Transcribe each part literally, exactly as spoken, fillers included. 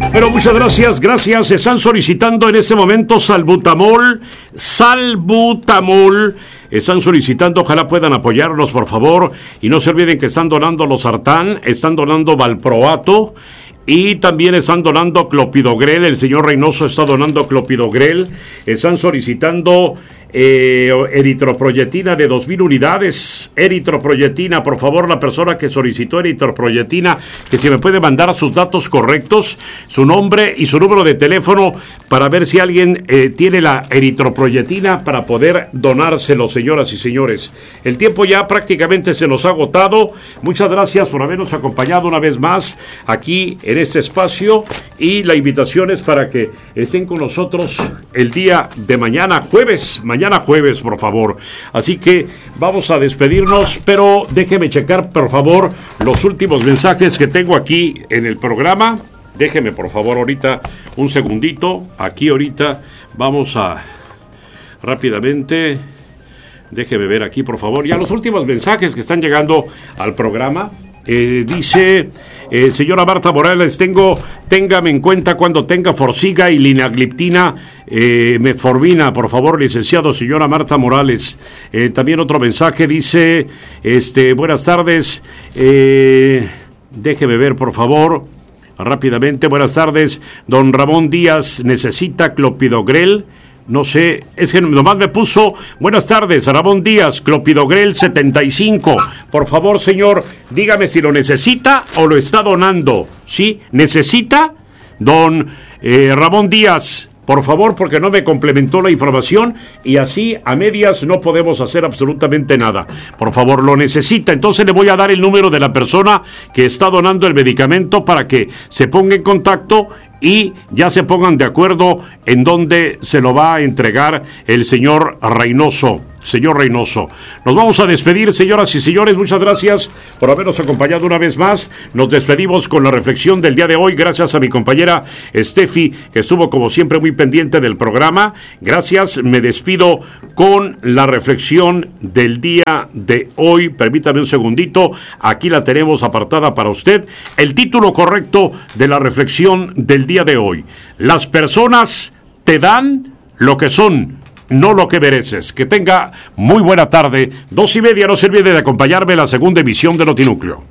Pero muchas gracias, gracias. Están solicitando en este momento salbutamol, salbutamol. Están solicitando, ojalá puedan apoyarlos, por favor. Y no se olviden que están donando losartán, están donando valproato. Y también están donando clopidogrel. El señor Reynoso está donando clopidogrel. Están solicitando eh, eritroproyetina de dos mil unidades. Eritroproyetina, por favor, la persona que solicitó eritroproyetina, que si me puede mandar sus datos correctos, su nombre y su número de teléfono, para ver si alguien eh, tiene la eritroproyetina para poder donárselo, señoras y señores. El tiempo ya prácticamente se nos ha agotado. Muchas gracias por habernos acompañado una vez más aquí en este espacio, y la invitación es para que estén con nosotros el día de mañana, jueves, mañana jueves, por favor. Así que vamos a despedirnos, pero déjeme checar, por favor, los últimos mensajes que tengo aquí en el programa. Déjeme, por favor, ahorita un segundito, aquí ahorita vamos a rápidamente, déjeme ver aquí, por favor, ya los últimos mensajes que están llegando al programa. Eh, dice, eh, señora Marta Morales, tengo, téngame en cuenta cuando tenga Forxiga y linagliptina, eh, metformina, por favor, licenciado, señora Marta Morales. Eh, también otro mensaje dice, este, buenas tardes, eh, déjeme ver, por favor, rápidamente, buenas tardes, don Ramón Díaz necesita clopidogrel. No sé, es que nomás me puso, buenas tardes, Ramón Díaz, clopidogrel setenta y cinco. Por favor, señor, dígame si lo necesita o lo está donando. ¿Sí? ¿Necesita? Don eh, Ramón Díaz, por favor, porque no me complementó la información y así a medias no podemos hacer absolutamente nada. Por favor, lo necesita. Entonces le voy a dar el número de la persona que está donando el medicamento para que se ponga en contacto y ya se pongan de acuerdo en dónde se lo va a entregar el señor Reynoso. Señor Reynoso, nos vamos a despedir, señoras y señores, muchas gracias por habernos acompañado una vez más. Nos despedimos con la reflexión del día de hoy, gracias a mi compañera Steffi, que estuvo como siempre muy pendiente del programa. Gracias, me despido con la reflexión del día de hoy. Permítame un segundito, aquí la tenemos apartada para usted. El título correcto de la reflexión del día de hoy: las personas te dan lo que son, no lo que mereces. Que tenga muy buena tarde. Dos y media, no se olvide de acompañarme en la segunda emisión de Notinúcleo.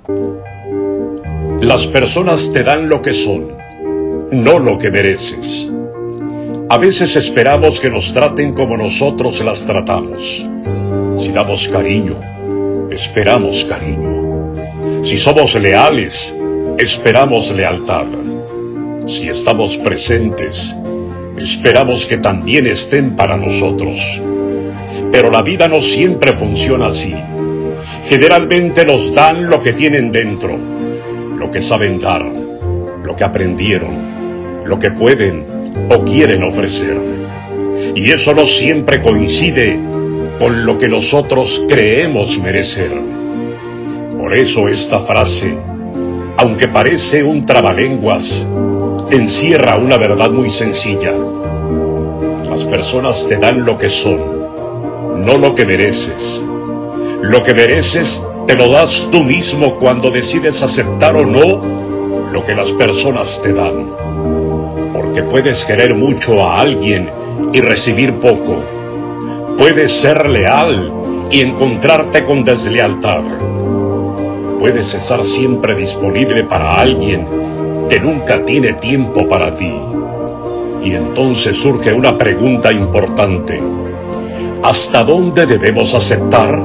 Las personas te dan lo que son, no lo que mereces. A veces esperamos que nos traten como nosotros las tratamos. Si damos cariño, esperamos cariño. Si somos leales, esperamos lealtad. Si estamos presentes, esperamos que también estén para nosotros. Pero la vida no siempre funciona así. Generalmente nos dan lo que tienen dentro, lo que saben dar, lo que aprendieron, lo que pueden o quieren ofrecer. Y eso no siempre coincide con lo que nosotros creemos merecer. Por eso esta frase, aunque parece un trabalenguas, encierra una verdad muy sencilla. Las personas te dan lo que son, no lo que mereces. Lo que mereces te lo das tú mismo cuando decides aceptar o no lo que las personas te dan. Porque puedes querer mucho a alguien y recibir poco. Puedes ser leal y encontrarte con deslealtad. Puedes estar siempre disponible para alguien que nunca tiene tiempo para ti. Y entonces surge una pregunta importante: ¿hasta dónde debemos aceptar?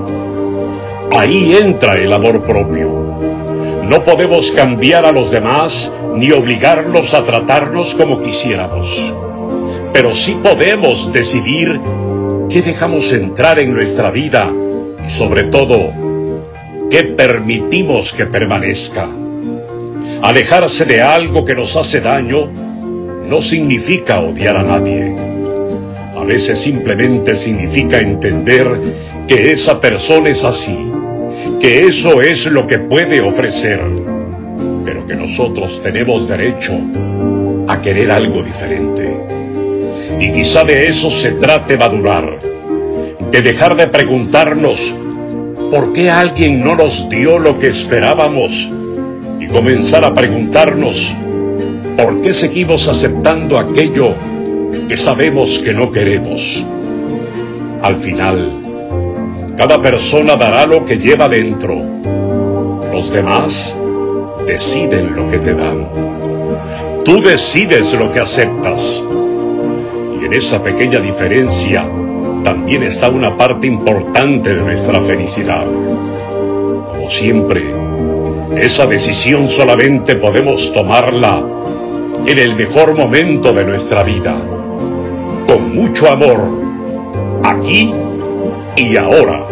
Ahí entra el amor propio. No podemos cambiar a los demás ni obligarlos a tratarnos como quisiéramos. Pero sí podemos decidir qué dejamos entrar en nuestra vida y, sobre todo, qué permitimos que permanezca. Alejarse de algo que nos hace daño no significa odiar a nadie. A veces simplemente significa entender que esa persona es así, que eso es lo que puede ofrecer, pero que nosotros tenemos derecho a querer algo diferente. Y quizá de eso se trate madurar, de dejar de preguntarnos ¿por qué alguien no nos dio lo que esperábamos? Y comenzar a preguntarnos ¿Por qué seguimos aceptando aquello que sabemos que no queremos? Al final, cada persona dará lo que lleva dentro. Los demás deciden lo que te dan. Tú decides lo que aceptas. Y en esa pequeña diferencia también está una parte importante de nuestra felicidad. Como siempre, esa decisión solamente podemos tomarla en el mejor momento de nuestra vida, con mucho amor, aquí y ahora.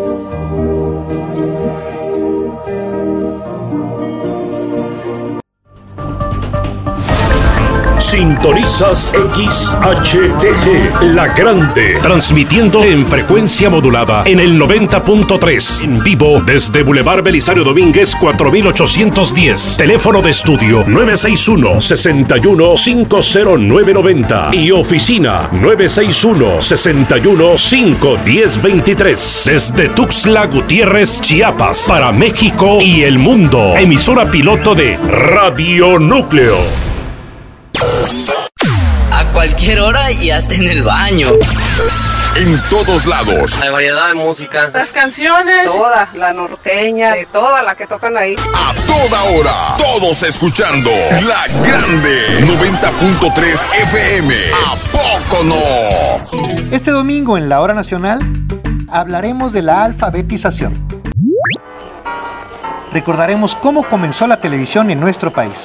Sintonizas X H T G, La Grande, transmitiendo en frecuencia modulada en el noventa punto tres, en vivo desde Boulevard Belisario Domínguez cuatro mil ochocientos diez, teléfono de estudio nueve seis uno, seis uno, cinco cero nueve nueve cero y oficina nueve seis uno, seis uno, cinco uno cero dos tres, desde Tuxtla Gutiérrez, Chiapas, para México y el mundo, emisora piloto de Radio Núcleo. A cualquier hora y hasta en el baño. En todos lados. Hay variedad de música. Las canciones. Toda, la norteña, de toda la que tocan ahí. A toda hora. Todos escuchando La Grande. noventa punto tres F M. ¿A poco no? Este domingo en la Hora Nacional hablaremos de la alfabetización. Recordaremos cómo comenzó la televisión en nuestro país.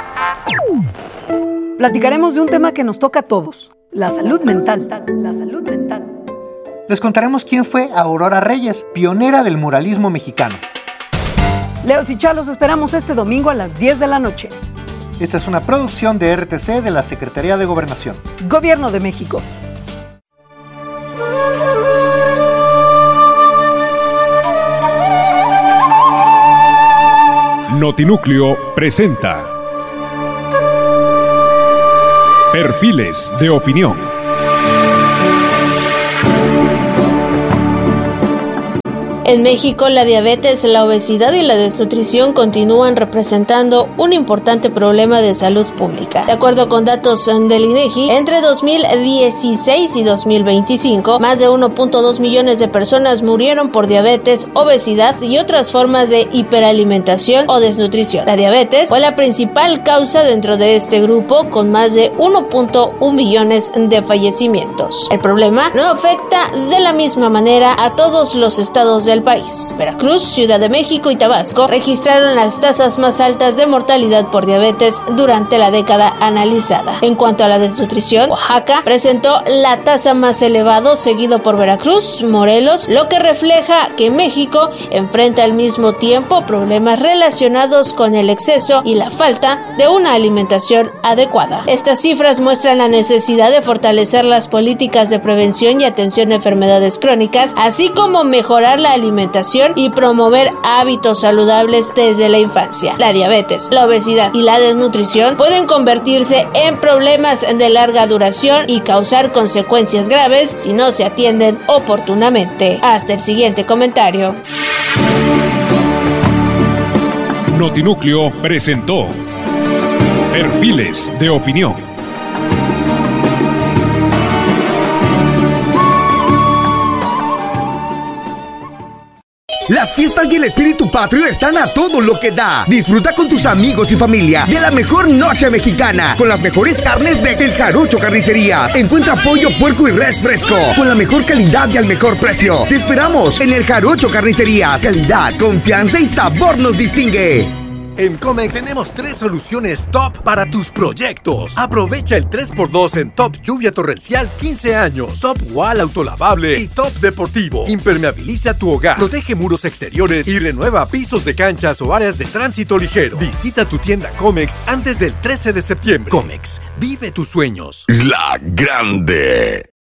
Platicaremos de un tema que nos toca a todos, la salud mental. La salud mental. Les contaremos quién fue Aurora Reyes, pionera del muralismo mexicano. Leos y Chalos esperamos este domingo a las diez de la noche. Esta es una producción de R T C de la Secretaría de Gobernación. Gobierno de México. Notinúcleo presenta Perfiles de Opinión. En México, la diabetes, la obesidad y la desnutrición continúan representando un importante problema de salud pública. De acuerdo con datos del INEGI, entre dos mil dieciséis y dos mil veinticinco, más de uno punto dos millones de personas murieron por diabetes, obesidad y otras formas de hiperalimentación o desnutrición. La diabetes fue la principal causa dentro de este grupo, con más de uno punto uno millones de fallecimientos. El problema no afecta de la misma manera a todos los estados del país. Veracruz, Ciudad de México y Tabasco registraron las tasas más altas de mortalidad por diabetes durante la década analizada. En cuanto a la desnutrición, Oaxaca presentó la tasa más elevada, seguido por Veracruz, Morelos, lo que refleja que México enfrenta al mismo tiempo problemas relacionados con el exceso y la falta de una alimentación adecuada. Estas cifras muestran la necesidad de fortalecer las políticas de prevención y atención a enfermedades crónicas, así como mejorar la alimentación y promover hábitos saludables desde la infancia. La diabetes, la obesidad y la desnutrición pueden convertirse en problemas de larga duración y causar consecuencias graves si no se atienden oportunamente. Hasta el siguiente comentario. Notinúcleo presentó Perfiles de Opinión. Las fiestas y el espíritu patrio están a todo lo que da. Disfruta con tus amigos y familia de la mejor noche mexicana, con las mejores carnes de El Jarocho Carnicerías. Encuentra pollo, puerco y res fresco, con la mejor calidad y al mejor precio. Te esperamos en El Jarocho Carnicerías. Calidad, confianza y sabor nos distingue. En Comex tenemos tres soluciones top para tus proyectos. Aprovecha el tres por dos en Top Lluvia Torrencial quince años, Top Wall Autolavable y Top Deportivo. Impermeabiliza tu hogar, protege muros exteriores y renueva pisos de canchas o áreas de tránsito ligero. Visita tu tienda Comex antes del trece de septiembre. Comex, vive tus sueños. La Grande.